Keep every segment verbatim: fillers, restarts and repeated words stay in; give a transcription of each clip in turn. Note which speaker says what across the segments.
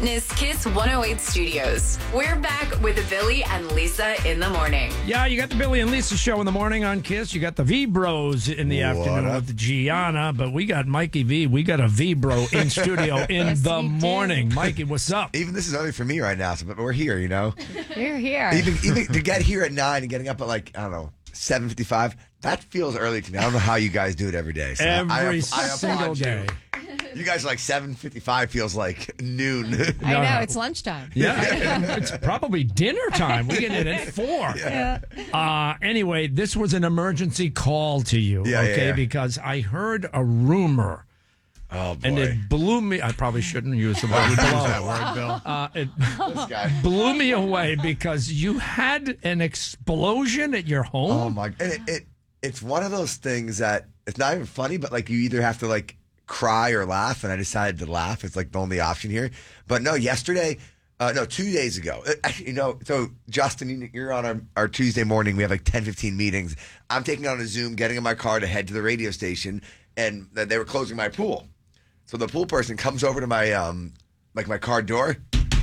Speaker 1: Fitness Kiss one oh eight Studios. We're back with Billy and Lisa in the morning.
Speaker 2: Yeah, you got the Billy and Lisa show in the morning on Kiss. You got the V-Bros in the
Speaker 3: What
Speaker 2: afternoon
Speaker 3: up?
Speaker 2: with Gianna, but we got Mikey V. We got a V-Bro in studio in
Speaker 4: Yes,
Speaker 2: the
Speaker 4: we do.
Speaker 2: morning. Mikey, what's up?
Speaker 3: Even this is early for me right now, so, but we're here, you know?
Speaker 4: You're here.
Speaker 3: Even even to get here at nine and getting up at like, I don't know, seven fifty-five, that feels early to me. I don't know how you guys do it every day. So
Speaker 2: Every
Speaker 3: I, I, I
Speaker 2: single
Speaker 3: applaud you.
Speaker 2: day.
Speaker 3: You guys are like seven fifty-five feels like noon.
Speaker 4: I
Speaker 2: No,
Speaker 4: know,
Speaker 2: no.
Speaker 4: it's lunchtime.
Speaker 2: Yeah, it's probably dinner time. We get in at four.
Speaker 4: Yeah.
Speaker 2: Uh, anyway, this was an emergency call to you,
Speaker 3: Yeah, yeah,
Speaker 2: okay?
Speaker 3: yeah.
Speaker 2: Because I heard a rumor,
Speaker 3: Oh, boy.
Speaker 2: and it blew me. I probably shouldn't use the word blow.
Speaker 5: that word, Bill.
Speaker 2: Uh, it
Speaker 3: this guy.
Speaker 2: blew me away because you had an explosion at your home.
Speaker 3: Oh, my. And it, it, it's one of those things that it's not even funny, but like you either have to like cry or laugh, and I decided to laugh. It's like the only option here. But no, yesterday, uh, no, two days ago, uh, actually, you know, so Justin, you- you're on our, our Tuesday morning. We have like ten, fifteen meetings. I'm taking on a Zoom, getting in my car to head to the radio station, and th- they were closing my pool. So the pool person comes over to my, um, like my car door.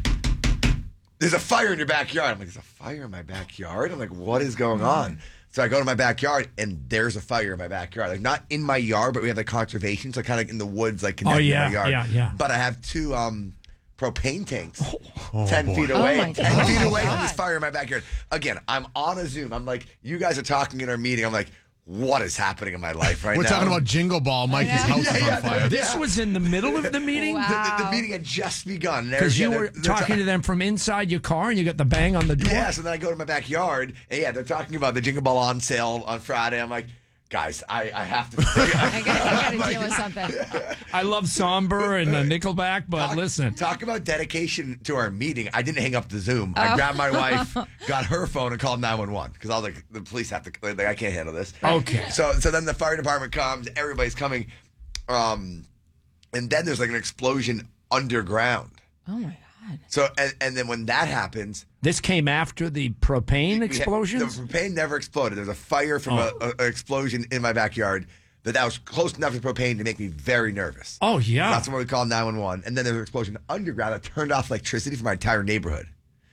Speaker 3: There's a fire in your backyard. I'm like, there's a fire in my backyard? I'm like, what is going on? So I go to my backyard, and there's a fire in my backyard. Like, not in my yard, but we have like conservation, so kind of like in the woods, like connected
Speaker 2: Oh, yeah,
Speaker 3: to my yard.
Speaker 2: yeah, yeah.
Speaker 3: But I have two um, propane tanks ten
Speaker 5: boy.
Speaker 3: feet
Speaker 4: Oh,
Speaker 3: away.
Speaker 4: my
Speaker 3: ten
Speaker 4: God.
Speaker 3: feet
Speaker 4: Oh,
Speaker 3: away
Speaker 4: my
Speaker 3: from this
Speaker 4: God.
Speaker 3: fire in my backyard. Again, I'm on a Zoom. I'm like, you guys are talking in our meeting. I'm like, what is happening in my life right
Speaker 5: We're
Speaker 3: now?
Speaker 5: talking about Jingle Ball. Mikey's house
Speaker 3: Yeah,
Speaker 5: is
Speaker 3: yeah,
Speaker 5: on fire.
Speaker 2: This was in the middle of the meeting?
Speaker 4: Wow.
Speaker 3: The, the meeting had just begun.
Speaker 2: Because you
Speaker 3: Yeah,
Speaker 2: were
Speaker 3: they're- they're
Speaker 2: talking
Speaker 3: ta-
Speaker 2: to them from inside your car and you got the bang on the door?
Speaker 3: Yeah, so then I go to my backyard, and yeah, they're talking about the Jingle Ball on sale on Friday. I'm like, guys, I, I have to.
Speaker 4: I got, I got to deal with something.
Speaker 2: I love Somber and uh, Nickelback, but
Speaker 3: talk,
Speaker 2: listen.
Speaker 3: Talk about dedication to our meeting. I didn't hang up the Zoom. I grabbed my wife, got her phone, and called nine one one because I was like, the police have to. Like, I can't handle this.
Speaker 2: Okay.
Speaker 3: So so then the fire department comes. Everybody's coming, um, and then there's like an explosion underground.
Speaker 4: Oh, my God.
Speaker 3: So and, and then when that happens.
Speaker 2: This came after the propane
Speaker 3: We had-
Speaker 2: explosions?
Speaker 3: The propane never exploded. There's a fire from
Speaker 2: Oh.
Speaker 3: a, a, an explosion in my backyard that that was close enough to propane to make me very nervous.
Speaker 2: Oh, yeah.
Speaker 3: That's when we called nine one one. And then there was an explosion underground that turned off electricity for my entire neighborhood.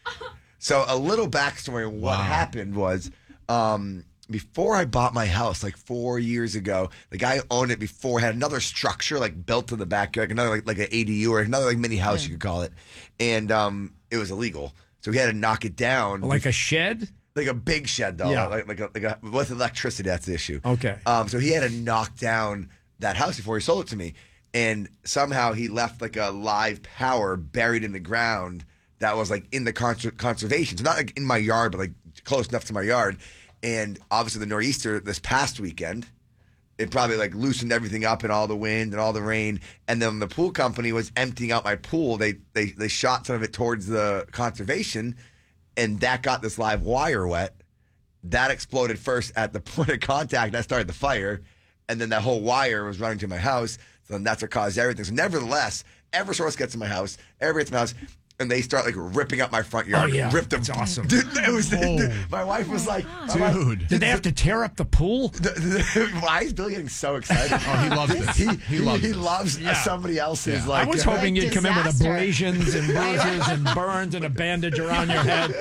Speaker 3: So a little backstory on what
Speaker 5: Wow.
Speaker 3: happened was um, before I bought my house, like four years ago, the guy who owned it before had another structure like built to the backyard, like another like, like an A D U or another like mini house you could call it. And um, it was illegal. So he had to knock it down.
Speaker 2: Like a shed?
Speaker 3: Like a big shed, though.
Speaker 2: Yeah.
Speaker 3: Like, like, a, like a, with electricity, that's the issue.
Speaker 2: Okay.
Speaker 3: Um, so he had to knock down that house before he sold it to me. And somehow he left like a live power buried in the ground that was like in the conser- conservation. So not like in my yard, but like close enough to my yard. And obviously the nor'easter this past weekend, it probably like loosened everything up and all the wind and all the rain. And then when the pool company was emptying out my pool, they they they shot some of it towards the conservation, and that got this live wire wet. That exploded first at the point of contact. That started the fire, and then that whole wire was running to my house. So then that's what caused everything. So nevertheless, EverSource gets to my house, everybody gets to my house, and they start like ripping up my front yard.
Speaker 2: Oh, yeah.
Speaker 3: Rip them.
Speaker 2: That's awesome.
Speaker 3: Dude, it was,
Speaker 5: Oh.
Speaker 3: my wife was like, I'm like,
Speaker 5: Dude.
Speaker 2: Did they have to tear up the pool?
Speaker 3: why is Bill getting so excited?
Speaker 5: Oh, he loves this.
Speaker 3: He,
Speaker 5: He loves
Speaker 3: he
Speaker 5: this.
Speaker 3: loves
Speaker 2: Yeah.
Speaker 3: somebody else's
Speaker 5: Yeah.
Speaker 3: like.
Speaker 2: I was
Speaker 3: uh,
Speaker 2: hoping
Speaker 4: Like
Speaker 2: you'd come in with
Speaker 4: disaster.
Speaker 2: abrasions and bruises and burns and a bandage around your head.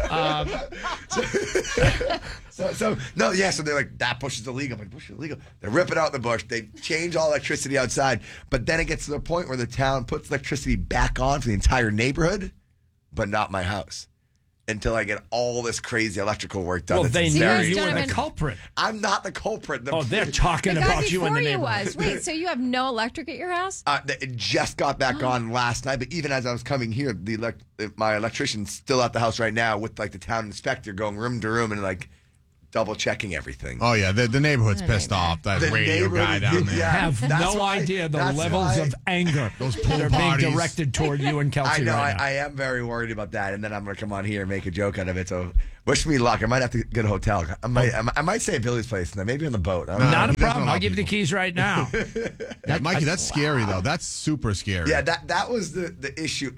Speaker 3: So, so no, yeah. So they're like, that bush is illegal. I'm like, bush is illegal. They rip it out the bush. They change all electricity outside, but then it gets to the point where the town puts electricity back on for the entire neighborhood, but not my house, until I get all this crazy electrical work done.
Speaker 2: Well,
Speaker 3: It's
Speaker 2: they knew
Speaker 3: very-
Speaker 2: you were the
Speaker 4: Gentlemen.
Speaker 2: culprit.
Speaker 3: I'm not the culprit. The-
Speaker 2: Oh, they're talking
Speaker 4: Because
Speaker 2: about you in
Speaker 4: before
Speaker 2: the
Speaker 4: you
Speaker 2: neighborhood.
Speaker 4: was. Wait, so you have no electric at your house?
Speaker 3: Uh, th- it just got back on last night, but even as I was coming here, the elect- my electrician's still at the house right now with like the town inspector going room to room and like double checking everything.
Speaker 5: Oh, yeah. The, the neighborhood's pissed off. That
Speaker 3: The
Speaker 5: radio
Speaker 3: neighborhood-
Speaker 5: guy down there.
Speaker 3: yeah.
Speaker 2: Have
Speaker 3: That's
Speaker 2: no
Speaker 3: why-
Speaker 2: idea the
Speaker 3: that's
Speaker 2: levels
Speaker 3: why-
Speaker 2: of anger
Speaker 5: Those
Speaker 2: that
Speaker 5: pool
Speaker 2: are
Speaker 5: parties.
Speaker 2: being directed toward you and Kelsey
Speaker 3: I know.
Speaker 2: right
Speaker 3: I,
Speaker 2: now.
Speaker 3: I am very worried about that, and then I'm going to come on here and make a joke out of it. So wish me luck. I might have to get a hotel. I might. I might- I might stay at Billy's place, and then maybe on the boat. I don't know.
Speaker 2: Not a
Speaker 5: he doesn't
Speaker 2: problem.
Speaker 5: allow
Speaker 2: I'll give you the
Speaker 5: people.
Speaker 2: keys right now.
Speaker 5: Yeah, Mikey, that's scary, though. That's super scary.
Speaker 3: Yeah, that that was the the issue. I mean,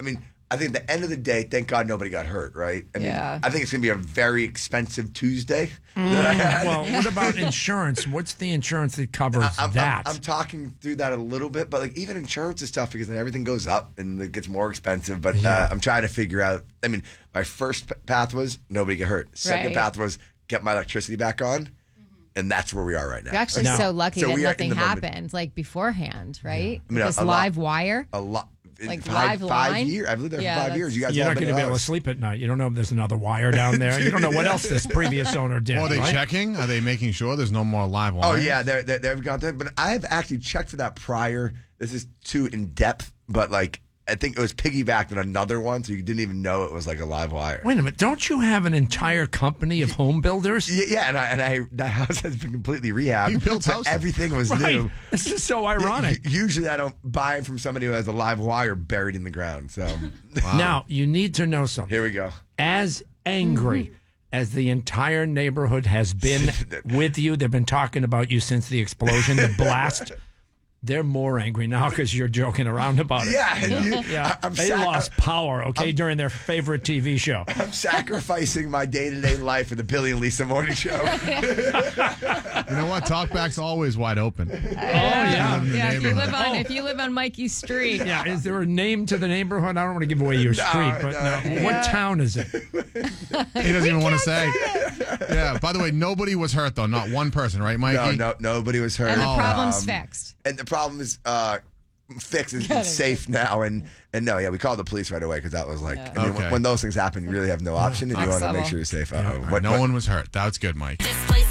Speaker 3: I think at the end of the day, thank God nobody got hurt, right? I mean,
Speaker 4: Yeah.
Speaker 3: I think it's going to be a very expensive Tuesday. that I had.
Speaker 2: Well, what about insurance? What's the insurance that covers
Speaker 3: I'm, I'm-
Speaker 2: that?
Speaker 3: I'm talking through that a little bit, but like even insurance is tough because then everything goes up and it gets more expensive. But uh, I'm trying to figure out. I mean, my first p- path was nobody get hurt. Second
Speaker 4: Right.
Speaker 3: path was get my electricity back on, and that's where we are right now.
Speaker 4: You're actually
Speaker 2: No.
Speaker 4: so lucky
Speaker 3: So
Speaker 4: that
Speaker 3: we are in
Speaker 4: nothing
Speaker 3: the moment.
Speaker 4: happened like beforehand, right?
Speaker 3: I mean, a-
Speaker 4: this
Speaker 3: a lot-
Speaker 4: live wire.
Speaker 3: A lot. in
Speaker 4: Like
Speaker 3: five,
Speaker 4: live
Speaker 3: five
Speaker 4: line?
Speaker 3: years. I've lived there
Speaker 4: Yeah,
Speaker 3: for five
Speaker 4: that's-
Speaker 3: years. You guys
Speaker 2: You're
Speaker 3: all
Speaker 2: not
Speaker 3: been
Speaker 2: going to be
Speaker 3: in
Speaker 2: able to
Speaker 3: ours.
Speaker 2: sleep at night. You don't know if there's another wire down there. You don't know what else this previous owner did.
Speaker 5: Or are they
Speaker 2: right?
Speaker 5: checking? Are they making sure there's no more live
Speaker 3: Oh
Speaker 5: wires?
Speaker 3: yeah, they're, they're, they've gone there. But I've actually checked for that prior. This is too in depth, but like I think it was piggybacked on another one, so you didn't even know it was like a live wire.
Speaker 2: Wait a minute. Don't you have an entire company of home builders?
Speaker 3: Yeah, yeah, and I and I that house has been completely rehabbed.
Speaker 5: He built
Speaker 3: so
Speaker 5: houses.
Speaker 3: everything was
Speaker 2: Right.
Speaker 3: new.
Speaker 2: This is so ironic.
Speaker 3: U- Usually, I don't buy it from somebody who has a live wire buried in the ground. So
Speaker 2: Now, you need to know something.
Speaker 3: here we go.
Speaker 2: As angry as the entire neighborhood has been with you, they've been talking about you since the explosion, the blast. They're more angry now because you're joking around about it.
Speaker 3: Yeah, and you-
Speaker 2: Yeah,
Speaker 3: I- I'm,
Speaker 2: they
Speaker 3: sac-
Speaker 2: lost power, okay, during their favorite T V show.
Speaker 3: I'm sacrificing my day to day life for the Billy and Lisa Morning Show.
Speaker 5: You know what? Talkback's always wide open.
Speaker 2: Oh, yeah.
Speaker 5: in the
Speaker 4: Yeah, if you
Speaker 5: neighborhood.
Speaker 4: live on if you live on Mikey's street.
Speaker 2: Yeah, is there a name to the neighborhood? I don't want to give away your street, but
Speaker 3: no.
Speaker 2: no. What town is it?
Speaker 5: He doesn't even want to say. Yeah. By the way, nobody was hurt though. Not one person, right, Mikey?
Speaker 3: no, no, nobody was hurt.
Speaker 4: And the
Speaker 5: Oh.
Speaker 4: problem's
Speaker 3: Um,
Speaker 4: fixed.
Speaker 3: And the problem is uh, fixed. It's, it's safe now. And and no, yeah, we called the police right away because that was like, I mean,
Speaker 5: Okay.
Speaker 3: when, when those things happen, you really have no option, and you
Speaker 4: Next
Speaker 3: want to make
Speaker 4: level.
Speaker 3: sure you're safe.
Speaker 5: All
Speaker 3: Uh-oh.
Speaker 5: right,
Speaker 3: What-
Speaker 5: no
Speaker 3: what-
Speaker 5: one was hurt. That's good, Mike.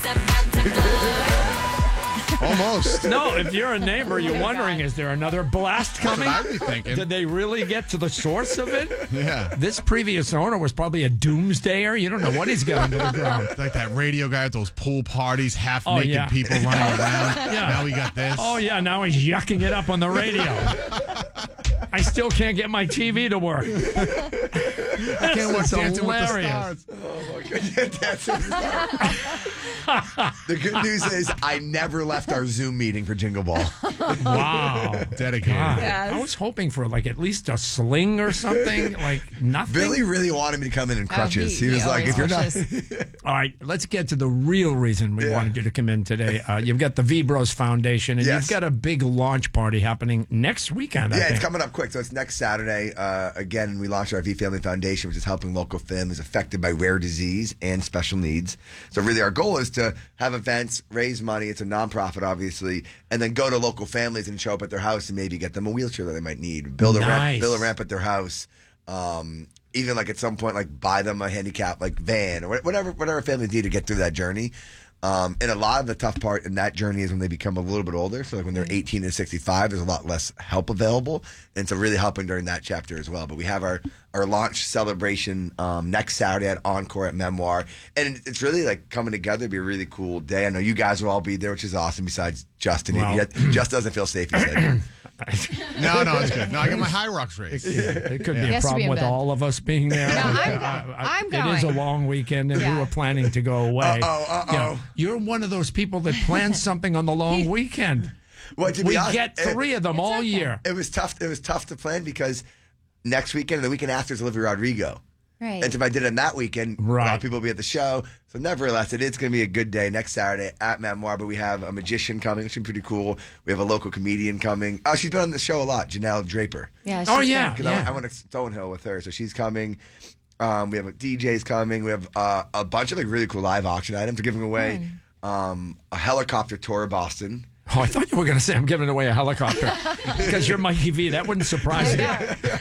Speaker 5: Almost.
Speaker 2: No, if you're a neighbor, you're wondering, is there another blast
Speaker 5: That's
Speaker 2: coming?
Speaker 5: what I'd be thinking.
Speaker 2: Did they really get to the source of it?
Speaker 5: Yeah.
Speaker 2: This previous owner was probably a doomsdayer. You don't know what he's got under the ground.
Speaker 5: Like that radio guy at those pool parties, half
Speaker 2: Oh,
Speaker 5: naked
Speaker 2: yeah.
Speaker 5: people running around.
Speaker 2: Yeah.
Speaker 5: Now we got this.
Speaker 2: Oh, yeah, now he's yucking it up on the radio. I still can't get my T V to work.
Speaker 5: I can't watch
Speaker 2: This is
Speaker 5: Dancing with the
Speaker 2: hilarious.
Speaker 5: Stars.
Speaker 3: The good news is I never left our Zoom meeting for Jingle Ball.
Speaker 2: Wow.
Speaker 5: Dedicated.
Speaker 2: God.
Speaker 4: Yes.
Speaker 2: I was hoping for like at least a sling or something, like nothing.
Speaker 3: Billy really wanted me to come in in crutches.
Speaker 4: he-
Speaker 3: he, was
Speaker 4: he
Speaker 3: like,
Speaker 4: always
Speaker 3: if you're not.
Speaker 4: pushes.
Speaker 2: All right, let's get to the real reason we
Speaker 3: Yeah.
Speaker 2: wanted you to come in today. Uh, you've got the V Bros Foundation, and
Speaker 3: Yes.
Speaker 2: you've got a big launch party happening next weekend. I
Speaker 3: Yeah,
Speaker 2: think.
Speaker 3: it's coming up quick. So it's next Saturday. Uh, again, we launched our V Family Foundation, which is helping local families affected by rare disease and special needs. So really, our goal is to have events, raise money. It's a nonprofit, obviously, and then go to local families and show up at their house and maybe get them a wheelchair that they might need, build a
Speaker 2: Nice.
Speaker 3: ramp, build a ramp at their house. Um, even like at some point, like buy them a handicap like van or whatever, whatever families need to get through that journey. Um, and a lot of the tough part in that journey is when they become a little bit older. So like when they're eighteen and sixty-five, there's a lot less help available. And so really helping during that chapter as well. But we have our, our launch celebration um, next Saturday at Encore at Memoir. And it's really like coming together. It'll be a really cool day. I know you guys will all be there, which is awesome besides Justin.
Speaker 2: Well-
Speaker 3: He, he just doesn't feel safe, he said.
Speaker 5: No, no, it's good. No, I got my high rocks race.
Speaker 2: It could be
Speaker 4: He
Speaker 2: a
Speaker 4: has to
Speaker 2: problem
Speaker 4: be in
Speaker 2: with
Speaker 4: bed.
Speaker 2: all of us being there.
Speaker 4: No, I'm-
Speaker 2: Uh,
Speaker 4: I'm
Speaker 2: It is a
Speaker 4: going.
Speaker 2: long weekend, and we
Speaker 4: Yeah.
Speaker 2: were planning to go away.
Speaker 3: Uh-oh, uh-oh.
Speaker 2: You know, you're one of those people that plans something on the long weekend.
Speaker 3: Well, to be
Speaker 2: We
Speaker 3: honest,
Speaker 2: get
Speaker 3: it-
Speaker 2: three of them all
Speaker 4: okay.
Speaker 2: year.
Speaker 3: It was tough. It was tough to plan because next weekend and the weekend after is Olivia Rodrigo.
Speaker 4: Right.
Speaker 3: And if I did it that weekend, a lot
Speaker 2: Right.
Speaker 3: of people will be at the show. So nevertheless, it is going to be a good day next Saturday at Memoir. But we have a magician coming, which is pretty cool. We have a local comedian coming. Oh, she's been on the show a lot, Janelle Draper.
Speaker 4: Yeah.
Speaker 2: Oh,
Speaker 4: she's
Speaker 2: yeah.
Speaker 4: good.
Speaker 3: Because I, I went to Stonehill with her, so she's coming. Um, we have a D J's coming. We have uh, a bunch of like really cool live auction items. We're giving away um, a helicopter tour of Boston.
Speaker 2: Oh, I thought you were going to say I'm giving away a helicopter because you're Mikey V. That wouldn't surprise me.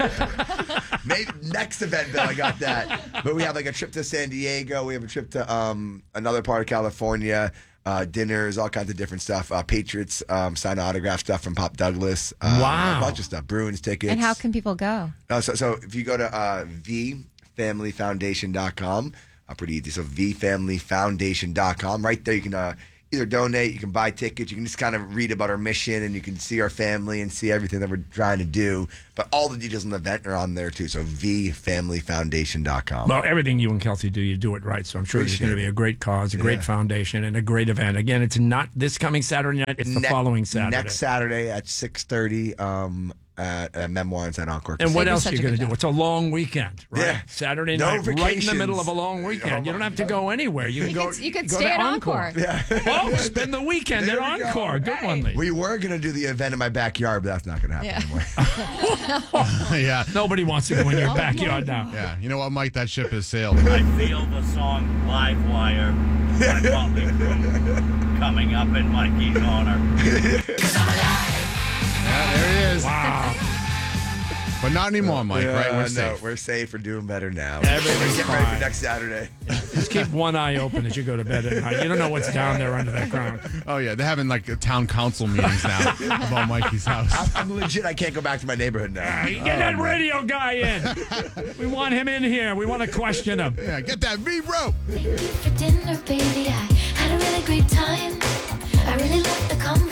Speaker 3: Maybe next event, Bill, I got that. But we have like a trip to San Diego. We have a trip to um, another part of California. Uh, dinners, all kinds of different stuff. Uh, Patriots um, sign autograph stuff from Pop Douglas. Uh,
Speaker 2: Wow.
Speaker 3: a bunch of stuff. Bruins tickets.
Speaker 4: And how can people go?
Speaker 3: Uh, so, so if you go to uh, v family foundation dot com, uh, pretty easy. So v family foundation dot com. Right there, you can uh, either donate, you can buy tickets, you can just kind of read about our mission, and you can see our family and see everything that we're trying to do. But all the details on the event are on there too. So v family foundation dot com.
Speaker 2: Well, everything you and Kelsey do, you do it right. So I'm sure it's
Speaker 3: Appreciate
Speaker 2: going to be a great cause, a great
Speaker 3: Yeah.
Speaker 2: foundation, and a great event. Again, it's not this coming Saturday night; it's the
Speaker 3: Ne-
Speaker 2: following Saturday.
Speaker 3: Next Saturday at six thirty um, at uh, Memoirs at Encore.
Speaker 2: And what
Speaker 4: did
Speaker 2: else
Speaker 4: such
Speaker 2: are you
Speaker 4: a
Speaker 2: going
Speaker 4: good
Speaker 2: to do?
Speaker 4: job.
Speaker 2: It's a long weekend, right?
Speaker 3: Yeah.
Speaker 2: Saturday
Speaker 3: No
Speaker 2: night, right in the
Speaker 3: vacations.
Speaker 2: middle of a long weekend. You don't have to go anywhere. You can
Speaker 4: You
Speaker 2: go.
Speaker 4: could, you could
Speaker 2: go
Speaker 4: stay
Speaker 2: to
Speaker 4: at Encore.
Speaker 3: Yeah.
Speaker 2: Oh, spend the weekend
Speaker 3: There
Speaker 2: at
Speaker 3: we go.
Speaker 2: Encore. Good one, Lee.
Speaker 3: We were going to do the event in my backyard, but that's not going to happen
Speaker 4: Yeah.
Speaker 3: anymore.
Speaker 5: yeah.
Speaker 2: Nobody wants to go in your backyard now.
Speaker 5: Yeah. You know what, Mike? That ship has sailed.
Speaker 6: I feel the song Live Wire by Motley Crue coming up in Mikey's honor.
Speaker 5: Yeah, there he is.
Speaker 2: Wow.
Speaker 5: But not anymore, Mike, right?
Speaker 3: Uh,
Speaker 5: We're
Speaker 3: no,
Speaker 5: safe.
Speaker 3: we're safe. We're doing better now.
Speaker 2: Everything's
Speaker 3: Get ready
Speaker 2: fine.
Speaker 3: for next Saturday.
Speaker 2: Just keep one eye open as you go to bed at night. You don't know what's down there under that ground.
Speaker 5: Oh, yeah. They're having like town council meetings now about Mikey's house.
Speaker 3: I'm, I'm legit. I can't go back to my neighborhood now.
Speaker 2: Get that radio guy in. We want him in here. We want to question him.
Speaker 5: Yeah, get that V-bro.
Speaker 7: Thank you for dinner, baby. I had a really great time. I really liked the conversation.